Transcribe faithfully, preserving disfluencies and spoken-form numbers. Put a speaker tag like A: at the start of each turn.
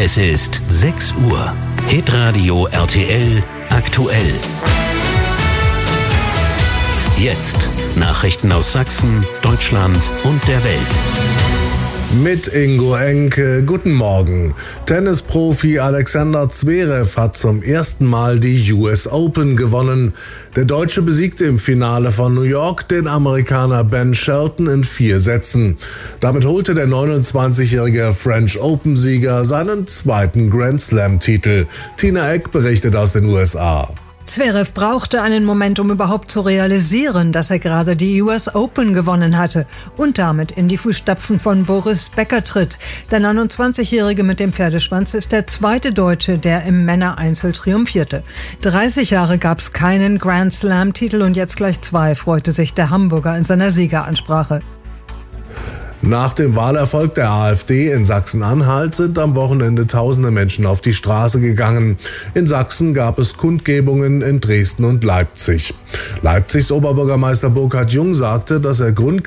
A: Es ist sechs Uhr. Hitradio R T L aktuell. Jetzt Nachrichten aus Sachsen, Deutschland und der Welt.
B: Mit Ingo Enke, guten Morgen. Tennisprofi Alexander Zverev hat zum ersten Mal die U S Open gewonnen. Der Deutsche besiegte im Finale von New York den Amerikaner Ben Shelton in vier Sätzen. Damit holte der neunundzwanzigjährige French Open-Sieger seinen zweiten Grand Slam-Titel. Tina Eck berichtet aus den U S A.
C: Zverev brauchte einen Moment, um überhaupt zu realisieren, dass er gerade die U S Open gewonnen hatte und damit in die Fußstapfen von Boris Becker tritt. Der neunundzwanzigjährige mit dem Pferdeschwanz ist der zweite Deutsche, der im Männereinzel triumphierte. dreißig Jahre gab es keinen Grand Slam-Titel und jetzt gleich zwei, freute sich der Hamburger in seiner Siegeransprache.
B: Nach dem Wahlerfolg der AfD in Sachsen-Anhalt sind am Wochenende tausende Menschen auf die Straße gegangen. In Sachsen gab es Kundgebungen in Dresden und Leipzig. Leipzigs Oberbürgermeister Burkhard Jung sagte, dass er Grund